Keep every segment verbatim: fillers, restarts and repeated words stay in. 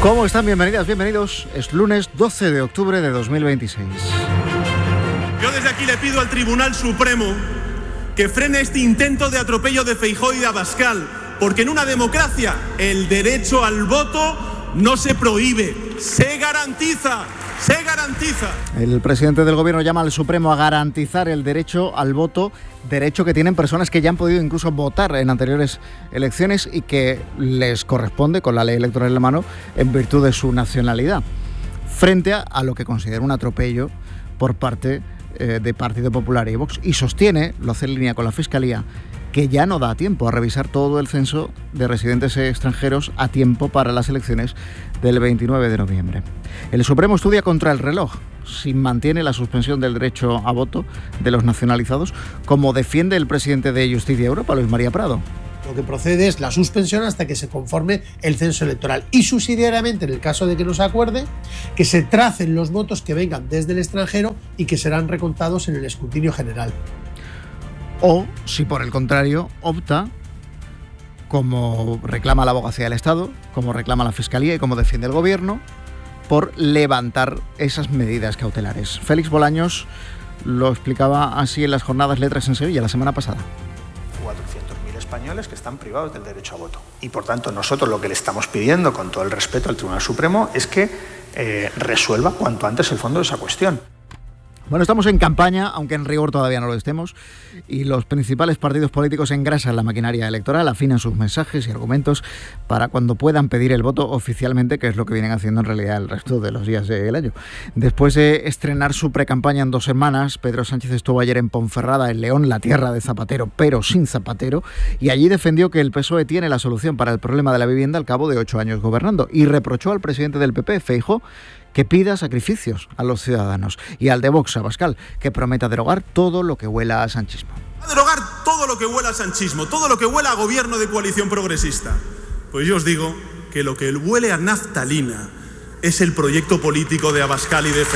¿Cómo están? Bienvenidas, bienvenidos. Es lunes doce de octubre de dos mil veintiséis. Yo desde aquí le pido al Tribunal Supremo que frene este intento de atropello de Feijóo y de Abascal, porque en una democracia el derecho al voto no se prohíbe, se garantiza. ¡Se garantiza! El presidente del gobierno llama al Supremo a garantizar el derecho al voto, derecho que tienen personas que ya han podido incluso votar en anteriores elecciones y que les corresponde, con la ley electoral en la mano, en virtud de su nacionalidad, frente a, a lo que considera un atropello por parte eh, de Partido Popular y Vox. Y sostiene, lo hace en línea con la Fiscalía, que ya no da tiempo a revisar todo el censo de residentes extranjeros a tiempo para las elecciones del veintinueve de noviembre. El Supremo estudia contra el reloj si mantiene la suspensión del derecho a voto de los nacionalizados, como defiende el presidente de Justicia Europa, Luis María Prado. Lo que procede es la suspensión hasta que se conforme el censo electoral y subsidiariamente, en el caso de que no se acuerde, que se tracen los votos que vengan desde el extranjero y que serán recontados en el escrutinio general. O, si por el contrario, opta, como reclama la Abogacía del Estado, como reclama la Fiscalía y como defiende el Gobierno, por levantar esas medidas cautelares. Félix Bolaños lo explicaba así en las jornadas Letras en Sevilla la semana pasada. cuatrocientos mil españoles que están privados del derecho a voto. Y por tanto, nosotros lo que le estamos pidiendo, con todo el respeto al Tribunal Supremo, es que eh, resuelva cuanto antes el fondo de esa cuestión. Bueno, estamos en campaña, aunque en rigor todavía no lo estemos, y los principales partidos políticos engrasan la maquinaria electoral, afinan sus mensajes y argumentos para cuando puedan pedir el voto oficialmente, que es lo que vienen haciendo en realidad el resto de los días del año. Después de estrenar su precampaña en dos semanas, Pedro Sánchez estuvo ayer en Ponferrada, en León, la tierra de Zapatero, pero sin Zapatero, y allí defendió que el P S O E tiene la solución para el problema de la vivienda al cabo de ocho años gobernando, y reprochó al presidente del P P, Feijóo, que pida sacrificios a los ciudadanos, y al de Vox, Abascal, que prometa derogar todo lo que huela a sanchismo. A derogar todo lo que huela a sanchismo, todo lo que huela a gobierno de coalición progresista. Pues yo os digo que lo que huele a naftalina es el proyecto político de Abascal y de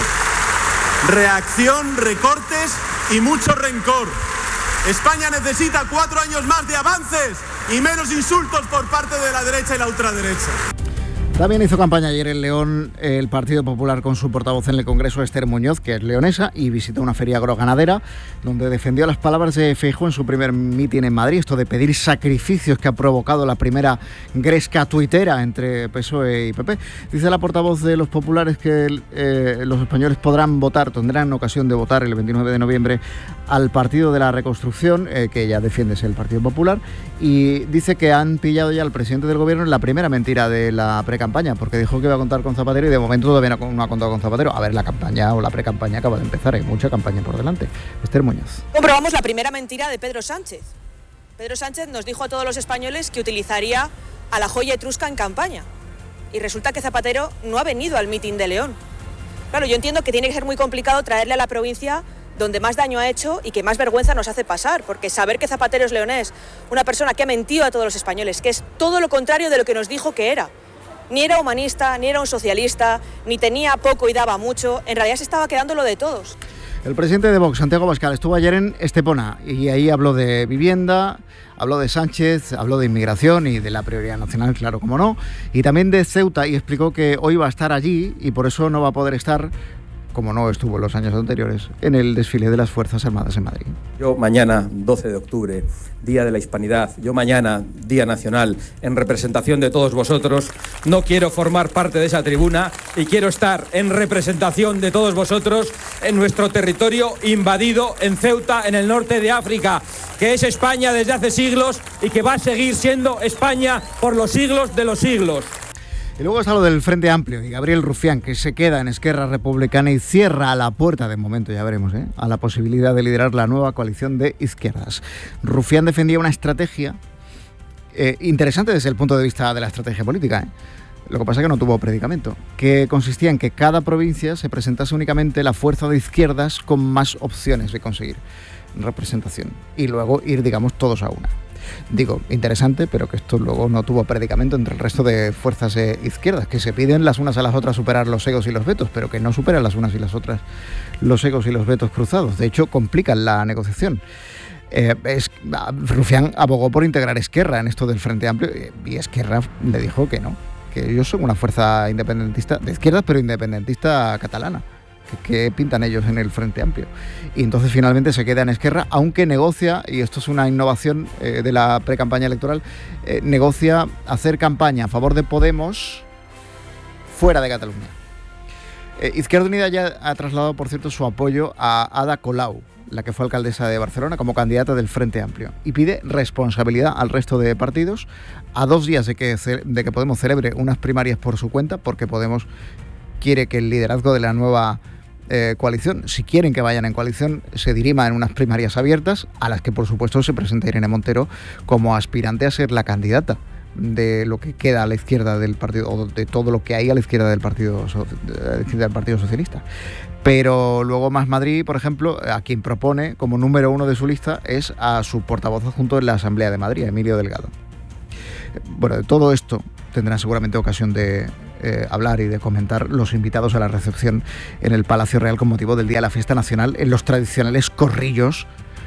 Feijóo. Reacción, recortes y mucho rencor. España necesita cuatro años más de avances y menos insultos por parte de la derecha y la ultraderecha. También hizo campaña ayer en León el Partido Popular con su portavoz en el Congreso, Esther Muñoz, que es leonesa, y visitó una feria agroganadera donde defendió las palabras de Feijóo en su primer mitin en Madrid, esto de pedir sacrificios que ha provocado la primera gresca tuitera entre P S O E y P P. Dice la portavoz de los populares que eh, los españoles podrán votar, tendrán ocasión de votar el veintinueve de noviembre al Partido de la Reconstrucción, eh, que ella defiende es el Partido Popular, y dice que han pillado ya al presidente del Gobierno en la primera mentira de la precampaña. campaña, porque dijo que iba a contar con Zapatero y de momento todavía no ha contado con Zapatero. A ver, la campaña o la precampaña acaba de empezar, hay mucha campaña por delante. Esther Muñoz. Comprobamos la primera mentira de Pedro Sánchez. Pedro Sánchez nos dijo a todos los españoles que utilizaría a la joya etrusca en campaña. Y resulta que Zapatero no ha venido al mitin de León. Claro, yo entiendo que tiene que ser muy complicado traerle a la provincia donde más daño ha hecho y que más vergüenza nos hace pasar, porque saber que Zapatero es leonés, una persona que ha mentido a todos los españoles, que es todo lo contrario de lo que nos dijo que era. Ni era humanista, ni era un socialista, ni tenía poco y daba mucho. En realidad se estaba quedando lo de todos. El presidente de Vox, Santiago Abascal, estuvo ayer en Estepona y ahí habló de vivienda, habló de Sánchez, habló de inmigración y de la prioridad nacional, claro, como no, y también de Ceuta, y explicó que hoy va a estar allí y por eso no va a poder estar, como no estuvo en los años anteriores, en el desfile de las Fuerzas Armadas en Madrid. Yo mañana, doce de octubre, Día de la Hispanidad, yo mañana, Día Nacional, en representación de todos vosotros, no quiero formar parte de esa tribuna y quiero estar en representación de todos vosotros en nuestro territorio invadido en Ceuta, en el norte de África, que es España desde hace siglos y que va a seguir siendo España por los siglos de los siglos. Y luego está lo del Frente Amplio y Gabriel Rufián, que se queda en Esquerra Republicana y cierra a la puerta, de momento ya veremos, ¿eh? a la posibilidad de liderar la nueva coalición de izquierdas. Rufián defendía una estrategia eh, interesante desde el punto de vista de la estrategia política, ¿eh? Lo que pasa es que no tuvo predicamento, que consistía en que cada provincia se presentase únicamente la fuerza de izquierdas con más opciones de conseguir representación y luego ir, digamos, todos a una. Digo, interesante, pero que esto luego no tuvo predicamento entre el resto de fuerzas eh, izquierdas, que se piden las unas a las otras superar los egos y los vetos, pero que no superan las unas y las otras los egos y los vetos cruzados. De hecho, complican la negociación. Eh, es, Rufián abogó por integrar Esquerra en esto del Frente Amplio y Esquerra le dijo que no, que ellos son una fuerza independentista, de izquierdas, pero independentista catalana. Que pintan ellos en el Frente Amplio. Y entonces finalmente se queda en Esquerra, aunque negocia, y esto es una innovación eh, de la pre-campaña electoral, eh, negocia hacer campaña a favor de Podemos fuera de Cataluña. Eh, Izquierda Unida ya ha trasladado, por cierto, su apoyo a Ada Colau, la que fue alcaldesa de Barcelona, como candidata del Frente Amplio, y pide responsabilidad al resto de partidos a dos días de que, de que Podemos celebre unas primarias por su cuenta, porque Podemos quiere que el liderazgo de la nueva Eh, coalición, si quieren que vayan en coalición, se dirima en unas primarias abiertas, a las que por supuesto se presenta Irene Montero como aspirante a ser la candidata de lo que queda a la izquierda del partido, o de todo lo que hay a la izquierda del partido, a la izquierda del Partido Socialista. Pero luego Más Madrid, por ejemplo, a quien propone como número uno de su lista es a su portavoz adjunto en la Asamblea de Madrid, Emilio Delgado. Bueno, de todo esto tendrán seguramente ocasión de eh, hablar y de comentar los invitados a la recepción en el Palacio Real con motivo del Día de la Fiesta Nacional, en los tradicionales corrillos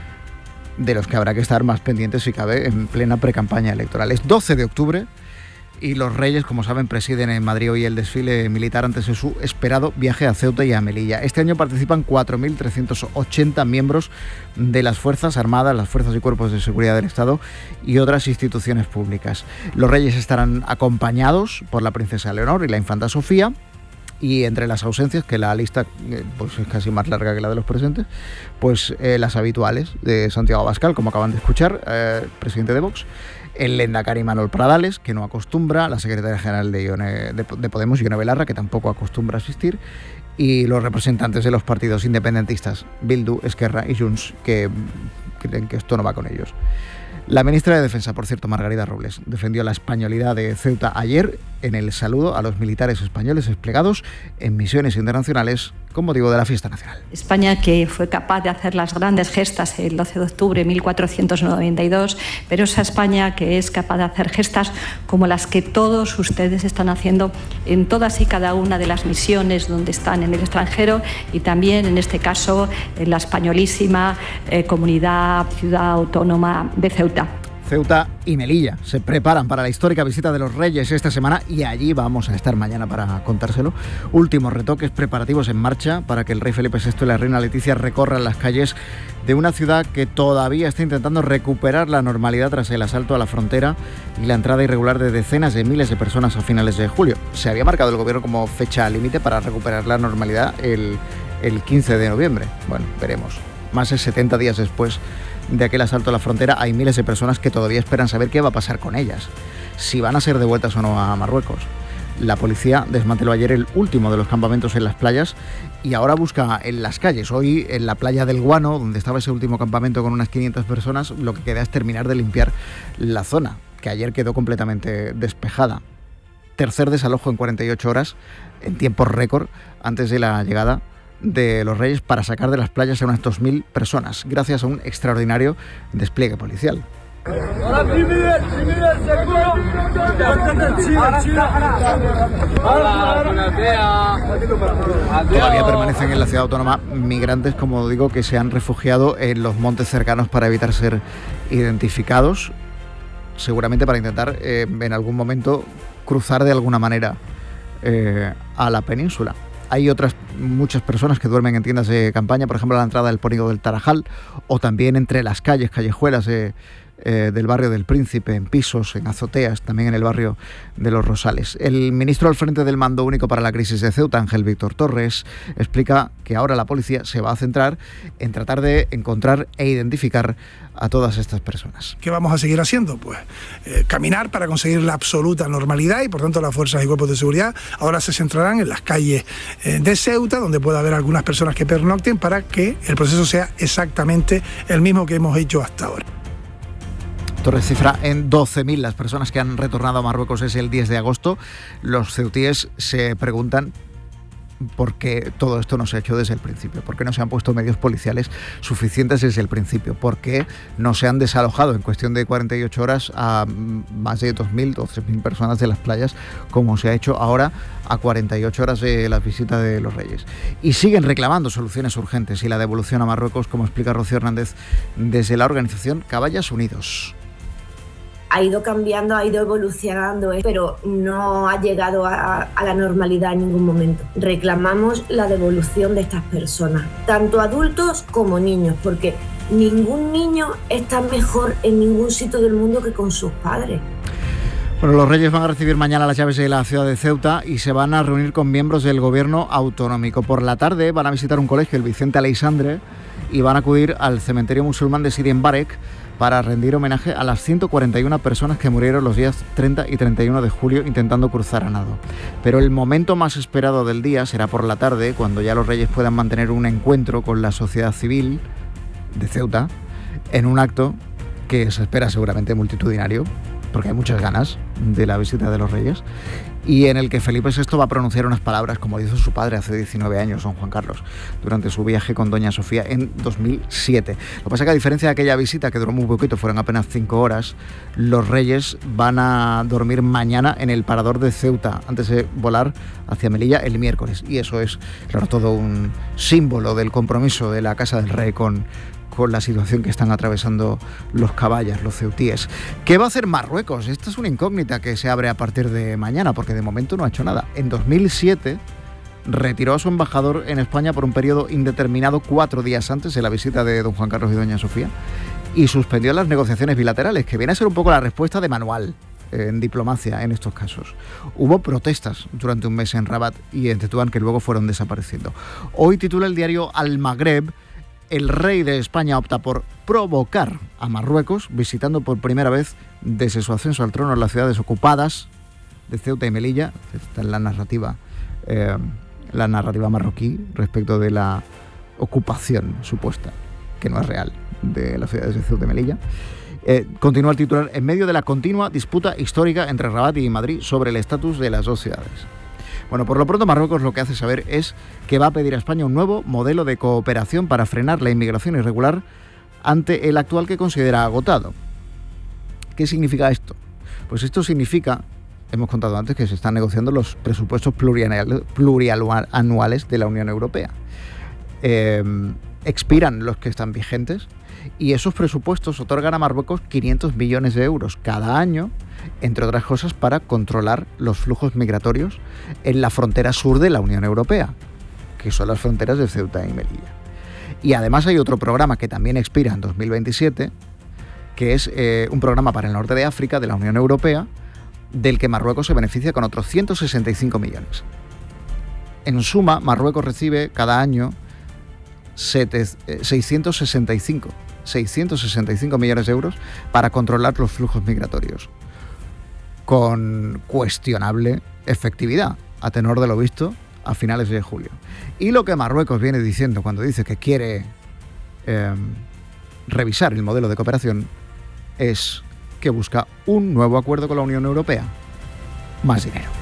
de los que habrá que estar más pendientes si cabe en plena precampaña electoral. Es doce de octubre y los Reyes, como saben, presiden en Madrid hoy el desfile militar antes de su esperado viaje a Ceuta y a Melilla. Este año participan cuatro mil trescientos ochenta miembros de las Fuerzas Armadas, las Fuerzas y Cuerpos de Seguridad del Estado y otras instituciones públicas. Los Reyes estarán acompañados por la princesa Leonor y la infanta Sofía. Y entre las ausencias, que la lista eh, pues es casi más larga que la de los presentes, pues eh, las habituales de Santiago Abascal, como acaban de escuchar, eh, presidente de Vox, el lehendakari Manuel Pradales, que no acostumbra, la secretaria general de, Ione, de, de Podemos, Ione Belarra, que tampoco acostumbra a asistir, y los representantes de los partidos independentistas, Bildu, Esquerra y Junts, que creen que esto no va con ellos. La ministra de Defensa, por cierto, Margarida Robles, defendió la españolidad de Ceuta ayer en el saludo a los militares españoles desplegados en misiones internacionales con motivo de la fiesta nacional. España, que fue capaz de hacer las grandes gestas el doce de octubre de mil cuatrocientos noventa y dos, pero esa España que es capaz de hacer gestas como las que todos ustedes están haciendo en todas y cada una de las misiones donde están en el extranjero, y también en este caso en la españolísima eh, comunidad, ciudad autónoma de Ceuta. Ceuta y Melilla se preparan para la histórica visita de los Reyes esta semana y allí vamos a estar mañana para contárselo. Últimos retoques preparativos en marcha para que el rey Felipe sexto y la reina Leticia recorran las calles de una ciudad que todavía está intentando recuperar la normalidad tras el asalto a la frontera y la entrada irregular de decenas de miles de personas a finales de julio. Se había marcado el gobierno como fecha límite para recuperar la normalidad el, el quince de noviembre. Bueno, veremos. Más de setenta días después de aquel asalto a la frontera, hay miles de personas que todavía esperan saber qué va a pasar con ellas, si van a ser devueltas o no a Marruecos. La policía desmanteló ayer el último de los campamentos en las playas y ahora busca en las calles. Hoy, en la playa del Guano, donde estaba ese último campamento con unas quinientas personas, lo que queda es terminar de limpiar la zona, que ayer quedó completamente despejada. Tercer desalojo en cuarenta y ocho horas, en tiempo récord, antes de la llegada de los Reyes, para sacar de las playas a unas dos mil personas, gracias a un extraordinario despliegue policial. Todavía permanecen en la ciudad autónoma migrantes, como digo, que se han refugiado en los montes cercanos para evitar ser identificados, seguramente para intentar eh, en algún momento cruzar de alguna manera eh, a la península. Hay otras muchas personas que duermen en tiendas de campaña, por ejemplo, a la entrada del Polígono del Tarajal, o también entre las calles, callejuelas de, eh, del barrio del Príncipe, en pisos, en azoteas, también en el barrio de Los Rosales. El ministro al frente del Mando Único para la Crisis de Ceuta, Ángel Víctor Torres, explica que ahora la policía se va a centrar en tratar de encontrar e identificar a todas estas personas. ¿Qué vamos a seguir haciendo? Pues eh, caminar para conseguir la absoluta normalidad, y por tanto las fuerzas y cuerpos de seguridad ahora se centrarán en las calles eh, de Ceuta, donde pueda haber algunas personas que pernocten, para que el proceso sea exactamente el mismo que hemos hecho hasta ahora. Torres cifra en doce mil las personas que han retornado a Marruecos ese el diez de agosto. Los ceutíes se preguntan por qué todo esto no se ha hecho desde el principio, por qué no se han puesto medios policiales suficientes desde el principio, por qué no se han desalojado en cuestión de cuarenta y ocho horas a más de dos mil o tres mil personas de las playas, como se ha hecho ahora a cuarenta y ocho horas de la visita de los Reyes. Y siguen reclamando soluciones urgentes y la devolución a Marruecos, como explica Rocío Hernández desde la organización Caballas Unidos. ha ido cambiando, ha ido evolucionando, pero no ha llegado a, a la normalidad en ningún momento. Reclamamos la devolución de estas personas, tanto adultos como niños, porque ningún niño está mejor en ningún sitio del mundo que con sus padres. Bueno, los Reyes van a recibir mañana las llaves de la ciudad de Ceuta y se van a reunir con miembros del gobierno autonómico. Por la tarde van a visitar un colegio, el Vicente Aleixandre, y van a acudir al cementerio musulmán de Sidi Mbarek para rendir homenaje a las ciento cuarenta y una personas que murieron los días treinta y treinta y uno de julio intentando cruzar a nado. Pero el momento más esperado del día será por la tarde, cuando ya los Reyes puedan mantener un encuentro con la sociedad civil de Ceuta, en un acto que se espera seguramente multitudinario, porque hay muchas ganas de la visita de los Reyes, y en el que Felipe sexto va a pronunciar unas palabras como hizo su padre hace diecinueve años, don Juan Carlos, durante su viaje con doña Sofía en dos mil siete. Lo que pasa es que a diferencia de aquella visita, que duró muy poquito, fueron apenas cinco horas, los Reyes van a dormir mañana en el parador de Ceuta, antes de volar hacia Melilla el miércoles. Y eso es, claro, todo un símbolo del compromiso de la Casa del Rey con... con la situación que están atravesando los caballas, los ceutíes. ¿Qué va a hacer Marruecos? Esta es una incógnita que se abre a partir de mañana, porque de momento no ha hecho nada. En dos mil siete retiró a su embajador en España por un periodo indeterminado cuatro días antes de la visita de don Juan Carlos y doña Sofía, y suspendió las negociaciones bilaterales, que viene a ser un poco la respuesta de manual eh, en diplomacia en estos casos. Hubo protestas durante un mes en Rabat y en Tetuán que luego fueron desapareciendo. Hoy titula el diario Al Magreb: el rey de España opta por provocar a Marruecos, visitando por primera vez desde su ascenso al trono las ciudades ocupadas de Ceuta y Melilla. Esta es la narrativa, eh, la narrativa marroquí respecto de la ocupación supuesta, que no es real, de las ciudades de Ceuta y Melilla. Eh, continúa el titular: en medio de la continua disputa histórica entre Rabat y Madrid sobre el estatus de las dos ciudades. Bueno, por lo pronto Marruecos lo que hace saber es que va a pedir a España un nuevo modelo de cooperación para frenar la inmigración irregular ante el actual que considera agotado. ¿Qué significa esto? Pues esto significa, hemos contado antes, que se están negociando los presupuestos plurianuales de la Unión Europea. Eh, expiran los que están vigentes y esos presupuestos otorgan a Marruecos quinientos millones de euros cada año, entre otras cosas, para controlar los flujos migratorios en la frontera sur de la Unión Europea, que son las fronteras de Ceuta y Melilla. Y además hay otro programa que también expira en dos mil veintisiete, que es eh, un programa para el norte de África de la Unión Europea, del que Marruecos se beneficia con otros ciento sesenta y cinco millones. En suma, Marruecos recibe cada año seiscientos sesenta y cinco millones de euros para controlar los flujos migratorios, con cuestionable efectividad, a tenor de lo visto a finales de julio. Y lo que Marruecos viene diciendo cuando dice que quiere eh, revisar el modelo de cooperación es que busca un nuevo acuerdo con la Unión Europea. Más dinero.